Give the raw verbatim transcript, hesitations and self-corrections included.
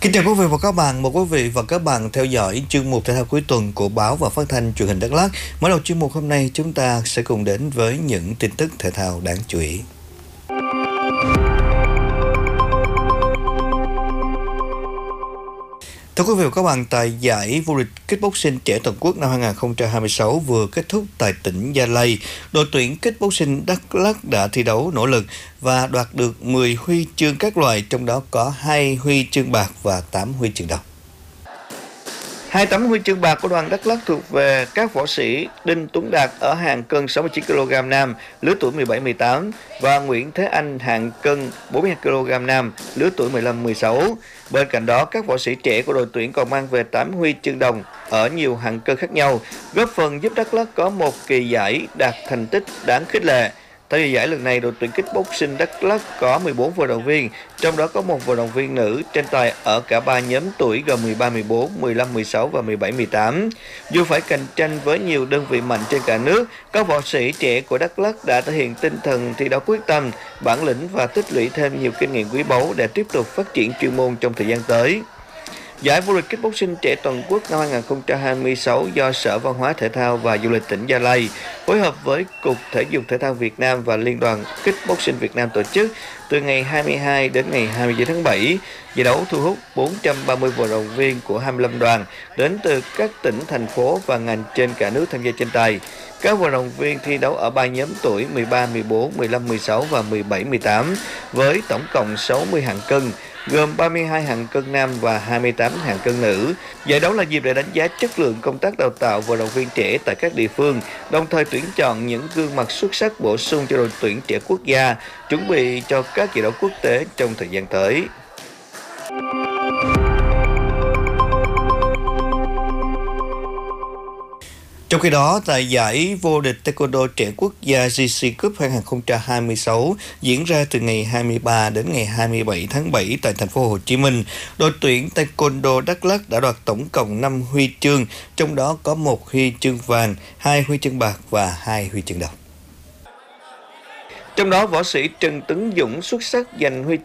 Kính chào quý vị và các bạn, mời quý vị và các bạn theo dõi chuyên mục thể thao cuối tuần của báo và phát thanh truyền hình Đắk Lắk. Mở đầu chuyên mục hôm nay, chúng ta sẽ cùng đến với những tin tức thể thao đáng chú ý. Thưa quý vị và các bạn, tại giải vô địch kickboxing trẻ toàn quốc năm hai không hai sáu vừa kết thúc tại tỉnh Gia Lai, đội tuyển kickboxing Đắk Lắk đã thi đấu nỗ lực và đoạt được mười huy chương các loại, trong đó có hai huy chương bạc và tám huy chương đồng. Hai tấm huy chương bạc của đoàn Đắk Lắk thuộc về các võ sĩ Đinh Tuấn Đạt ở hạng cân sáu mươi chín ki lô gam nam, lứa tuổi mười bảy mười tám và Nguyễn Thế Anh hạng cân bốn mươi hai ki lô gam nam, lứa tuổi mười lăm mười sáu. Bên cạnh đó, các võ sĩ trẻ của đội tuyển còn mang về tám huy chương đồng ở nhiều hạng cân khác nhau, góp phần giúp Đắk Lắk có một kỳ giải đạt thành tích đáng khích lệ. Tại giải lần này, đội tuyển kickboxing Đắk Lắk có mười bốn vận động viên, trong đó có một vận động viên nữ tranh tài ở cả ba nhóm tuổi gồm mười ba mười bốn, mười lăm mười sáu và mười bảy mười tám. Dù phải cạnh tranh với nhiều đơn vị mạnh trên cả nước, các võ sĩ trẻ của Đắk Lắk đã thể hiện tinh thần thi đấu quyết tâm, bản lĩnh và tích lũy thêm nhiều kinh nghiệm quý báu để tiếp tục phát triển chuyên môn trong thời gian tới. Giải vô địch kickboxing trẻ toàn quốc năm hai không hai sáu do Sở Văn hóa Thể thao và Du lịch tỉnh Gia Lai phối hợp với Cục Thể dục Thể thao Việt Nam và Liên đoàn Kickboxing Việt Nam tổ chức từ ngày hai mươi hai đến ngày hai mươi chín tháng bảy. Giải đấu thu hút bốn trăm ba mươi vận động viên của hai mươi lăm đoàn đến từ các tỉnh, thành phố và ngành trên cả nước tham gia tranh tài. Các vận động viên thi đấu ở ba nhóm tuổi mười ba mười bốn, mười lăm mười sáu và mười bảy mười tám với tổng cộng sáu mươi hạng cân, gồm ba mươi hai hạng cân nam và hai mươi tám hạng cân nữ. Giải đấu là dịp để đánh giá chất lượng công tác đào tạo vận động viên trẻ tại các địa phương, đồng thời tuyển chọn những gương mặt xuất sắc bổ sung cho đội tuyển trẻ quốc gia, chuẩn bị cho các giải đấu quốc tế trong thời gian tới. Trong khi đó, tại giải vô địch taekwondo trẻ quốc gia giê xê Cup hai không hai sáu diễn ra từ ngày hai mươi ba đến ngày hai mươi bảy tháng bảy tại thành phố Hồ Chí Minh, đội tuyển taekwondo Đắk Lắk đã đoạt tổng cộng năm huy chương, trong đó có một huy chương vàng, hai huy chương bạc và hai huy chương đồng. Trong đó, võ sĩ Trần Tấn Dũng xuất sắc giành huy